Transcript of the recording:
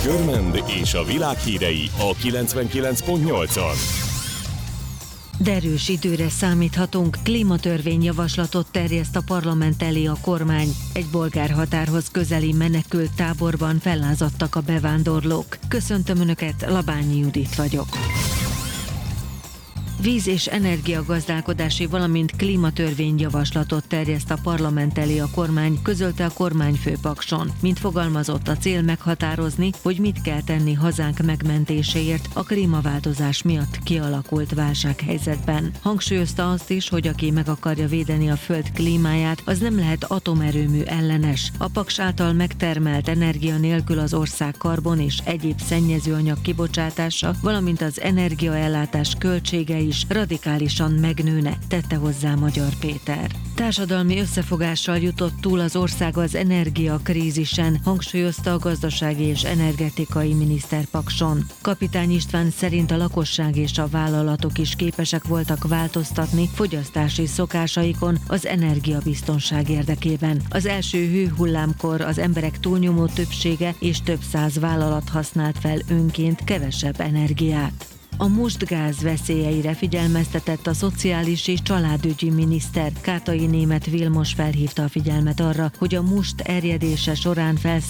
Körmend és a világ hírei a 99.8-on. Derűs időre számíthatunk, klímatörvényjavaslatot terjeszt a parlament elé a kormány. Egy bolgár határhoz közeli menekült táborban fellázadtak a bevándorlók. Köszöntöm Önöket, Labányi Judit vagyok. Víz- és energiagazdálkodási, valamint klímatörvényjavaslatot terjeszt a parlament elé a kormány, közölte a kormányfő Pakson. Mint fogalmazott, a cél meghatározni, hogy mit kell tenni hazánk megmentéséért a klímaváltozás miatt kialakult válsághelyzetben. Hangsúlyozta azt is, hogy aki meg akarja védeni a föld klímáját, az nem lehet atomerőmű ellenes. A Paks által megtermelt energia nélkül az ország karbon és egyéb szennyezőanyag kibocsátása, valamint az energiaellátás költsége is radikálisan megnőne, tette hozzá Magyar Péter. Társadalmi összefogással jutott túl az ország az energiakrízisen, hangsúlyozta a gazdasági és energetikai miniszter Pakson. Kapitány István szerint a lakosság és a vállalatok is képesek voltak változtatni fogyasztási szokásaikon az energiabiztonság érdekében. Az első hőhullámkor az emberek túlnyomó többsége és több száz vállalat használt fel önként kevesebb energiát. A mustgáz veszélyeire figyelmeztetett a szociális és családügyi miniszter. Kátai Németh Vilmos felhívta a figyelmet arra, hogy a must erjedése során